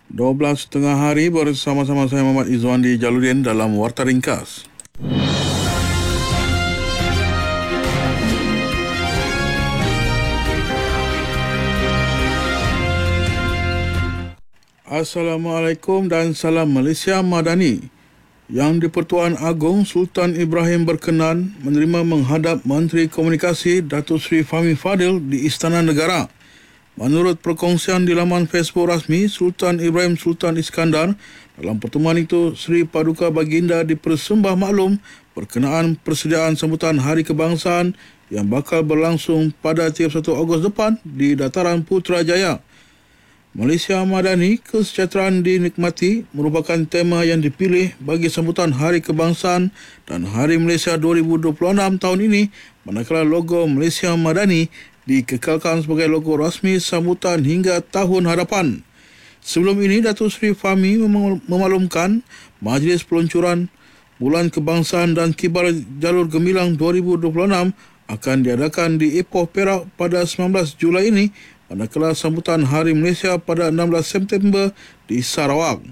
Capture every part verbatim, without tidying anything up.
dua belas tengah hari bersama-sama saya Muhammad Izwandi Jaludin dalam Warta Ringkas. Assalamualaikum dan salam Malaysia Madani. Yang di-Pertuan Agong Sultan Ibrahim berkenan menerima menghadap Menteri Komunikasi Datuk Seri Fahmi Fadil di Istana Negara. Menurut perkongsian di laman Facebook rasmi Sultan Ibrahim Sultan Iskandar, dalam pertemuan itu Seri Paduka Baginda dipersembah maklum berkenaan persediaan sambutan Hari Kebangsaan yang bakal berlangsung pada tiga puluh satu Ogos depan di Dataran Putrajaya. Malaysia Madani, kesejahteraan dinikmati merupakan tema yang dipilih bagi sambutan Hari Kebangsaan dan Hari Malaysia dua ribu dua puluh enam tahun ini, manakala logo Malaysia Madani dikekalkan sebagai logo rasmi sambutan hingga tahun hadapan. Sebelum ini, Datuk Seri Fahmi memaklumkan Majlis Peluncuran Bulan Kebangsaan dan Kibar Jalur Gemilang dua ribu dua puluh enam akan diadakan di Ipoh Perak pada sembilan belas Julai ini, manakala sambutan Hari Malaysia pada enam belas September di Sarawak.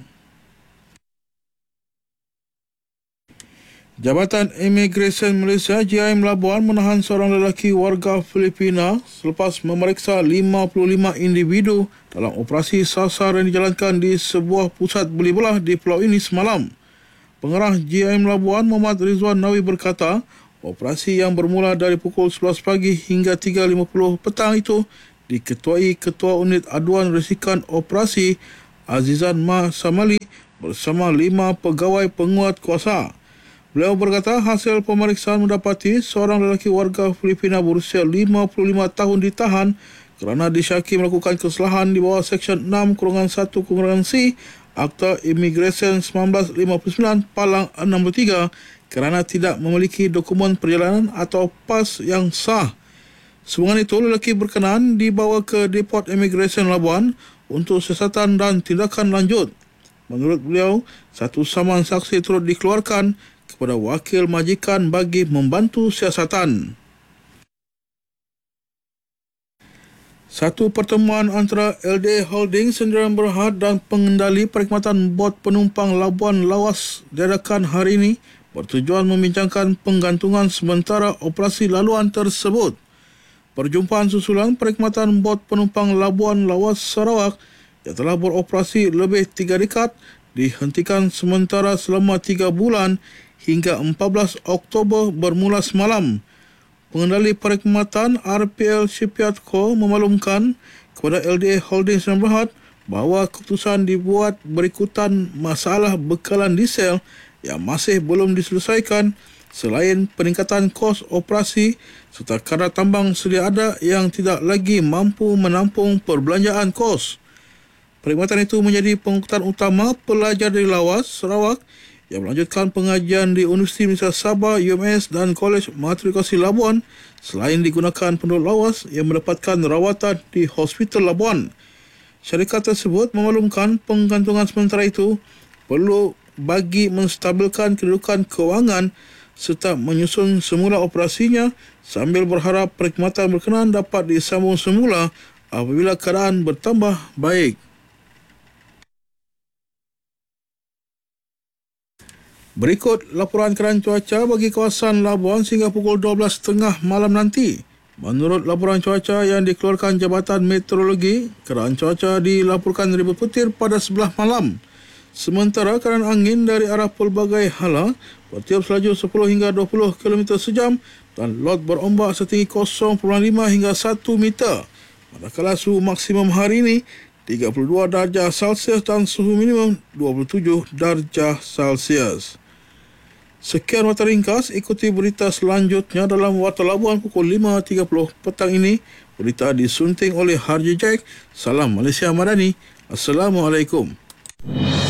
Jabatan Imigresen Malaysia J I M Labuan menahan seorang lelaki warga Filipina selepas memeriksa lima puluh lima individu dalam operasi sasar yang dijalankan di sebuah pusat beli belah di pulau ini semalam. Pengarah J I M Labuan Muhammad Rizwan Nawi berkata, operasi yang bermula dari pukul sebelas pagi hingga tiga lima puluh petang itu diketuai Ketua Unit Aduan Risikan Operasi Azizan Ma Samali bersama lima pegawai penguat kuasa. Beliau berkata hasil pemeriksaan mendapati seorang lelaki warga Filipina berusia lima puluh lima tahun ditahan kerana disyaki melakukan kesalahan di bawah Seksyen enam satu C Akta Imigresen seribu sembilan ratus lima puluh sembilan Palang enam puluh tiga kerana tidak memiliki dokumen perjalanan atau pas yang sah. Sehubungan itu, lelaki berkenan dibawa ke Depot Imigresen Labuan untuk siasatan dan tindakan lanjut. Menurut beliau, satu saman saksi turut dikeluarkan kepada wakil majikan bagi membantu siasatan. Satu pertemuan antara L D A Holding Sdn Berhad dan pengendali perkhidmatan Bot Penumpang Labuan Lawas diadakan hari ini bertujuan membincangkan penggantungan sementara operasi laluan tersebut. Perjumpaan susulan perkhidmatan Bot Penumpang Labuan Lawas Sarawak yang telah beroperasi lebih tiga dekad dihentikan sementara selama tiga bulan hingga empat belas Oktober bermula semalam. Pengendali perkhidmatan R P L Shipyard Co memaklumkan kepada L D A Holding Sdn Berhad bahawa keputusan dibuat berikutan masalah bekalan diesel yang masih belum diselesaikan, selain peningkatan kos operasi serta kadar tambang sedia ada yang tidak lagi mampu menampung perbelanjaan kos. Perkhidmatan itu menjadi pengangkutan utama pelajar dari Lawas, Sarawak yang melanjutkan pengajian di Universiti Malaysia Sabah, U M S dan Kolej Matrikulasi Labuan, selain digunakan penduduk Lawas yang mendapatkan rawatan di Hospital Labuan. Syarikat tersebut memaklumkan penggantungan sementara itu perlu bagi menstabilkan kedudukan kewangan serta menyusun semula operasinya, sambil berharap perkhidmatan berkenaan dapat disambung semula apabila keadaan bertambah baik. Berikut laporan keadaan cuaca bagi kawasan Labuan sehingga pukul dua belas tiga puluh malam nanti. Menurut laporan cuaca yang dikeluarkan Jabatan Meteorologi, keadaan cuaca dilaporkan ribut petir pada sebelah malam. Sementara keadaan angin dari arah pelbagai hala bertiup selaju sepuluh hingga dua puluh kilometer sejam dan laut berombak setinggi kosong perpuluhan lima hingga satu meter. Manakala suhu maksimum hari ini tiga puluh dua darjah Celsius dan suhu minimum dua puluh tujuh darjah Celsius. Sekian Warta Ringkas, ikuti berita selanjutnya dalam Warta Labuan pukul lima tiga puluh petang ini. Berita disunting oleh Harji Jack. Salam Malaysia Madani. Assalamualaikum.